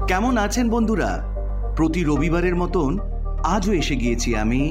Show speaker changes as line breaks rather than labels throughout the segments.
কেমন আছেন বন্ধুরা? প্রতি রবিবারের মতন আজও এসে গিয়েছি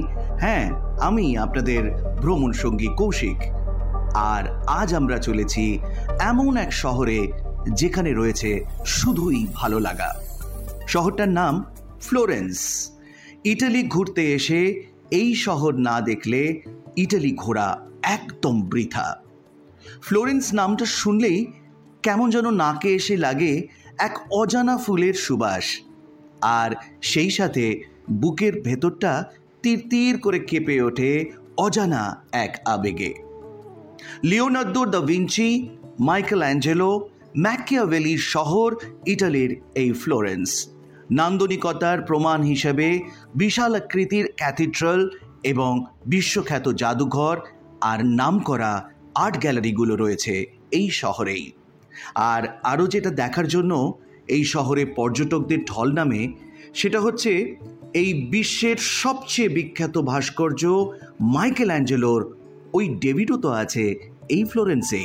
আমি আপনাদের ভ্রমণ সঙ্গী কৌশিক। আর আজ আমরা চলেছি এমন এক শহরে যেখানে রয়েছে শুধুই ভালো লাগা। শহরটার নাম ফ্লোরেন্স। ইটালি ঘুরতে এসে এই শহর না দেখলে ইটালি ঘোরা একদম বৃথা। ফ্লোরেন্স নামটা শুনলেই কেমন যেন নাকে এসে লাগে এক অজানা ফুলের সুবাস, আর সেই সাথে বুকের ভেতরটা তিরতির করে কেঁপে ওঠে অজানা এক আবেগে। Leonardo da Vinci, Michael Angelo, ম্যাকিয়াভেলির শহর ইটালির এই ফ্লোরেন্স। নান্দনিকতার প্রমাণ হিসেবে বিশাল আকৃতির ক্যাথিড্রাল এবং বিশ্বখ্যাত জাদুঘর আর নামকরা আর্ট গ্যালারিগুলো রয়েছে এই শহরেই। আর আরও যেটা দেখার জন্য এই শহরে পর্যটকদের ঢল নামে সেটা হচ্ছে এই বিশ্বের সবচেয়ে বিখ্যাত ভাস্কর্য মাইকেল অ্যাঞ্জেলোর ওই ডেভিডও তো আছে এই ফ্লোরেন্সেই।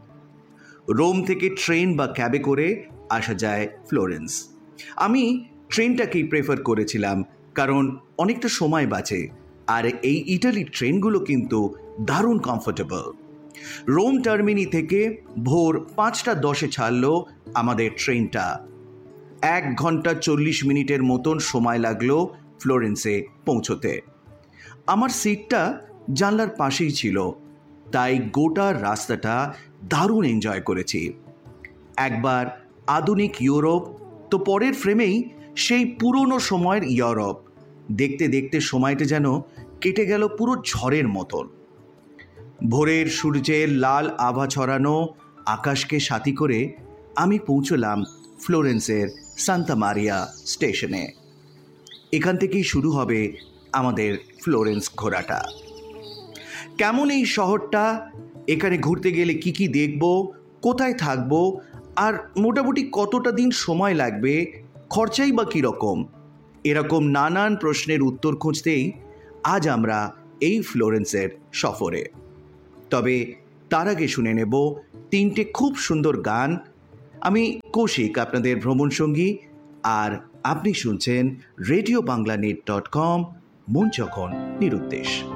রোম থেকে ট্রেন বা ক্যাবে করে আসা যায় ফ্লোরেন্স। আমি ট্রেনটাকেই প্রেফার করেছিলাম, কারণ অনেকটা সময় বাঁচে, আর এই ইটালির ট্রেনগুলো কিন্তু দারুণ কমফোর্টেবল। রোম টার্মিনি থেকে ভোর 5:10 ছাড়ল আমাদের ট্রেনটা। 1 ঘন্টা 40 মিনিটের মতন সময় লাগলো ফ্লোরেন্সে পৌঁছতে। আমার সিটটা জানলার পাশেই ছিল, তাই গোটা রাস্তাটা দারুণ এনজয় করেছি। একবার আধুনিক ইউরোপ, তো পরের ফ্রেমেই সেই পুরনো সময়ের ইউরোপ। দেখতে দেখতে সময়টা যেন কেটে গেল পুরো ঝড়ের মতন। ভোরের সূর্যের লাল আভা ছড়ানো আকাশকে সাথী করে আমি পৌঁছলাম ফ্লোরেন্সের সান্তা মারিয়া স্টেশনে। এখান থেকেই শুরু হবে আমাদের ফ্লোরেন্স ঘোরাটা। কেমন এই শহরটা, এখানে ঘুরতে গেলে কি কি দেখব, কোথায় থাকবো, আর মোটামুটি কতটা দিন সময় লাগবে, খরচাই বা কীরকম, এরকম নানান প্রশ্নের উত্তর খুঁজতেই আজ আমরা এই ফ্লোরেন্সের সফরে। তবে তার আগে শুনে নেব 3টে খুব সুন্দর গান। আমি কৌশিক, আপনাদের ভ্রমণ সঙ্গী, আর আপনি শুনছেন রেডিওবাংলানেট.com, মন যখন নিরুদ্দেশ।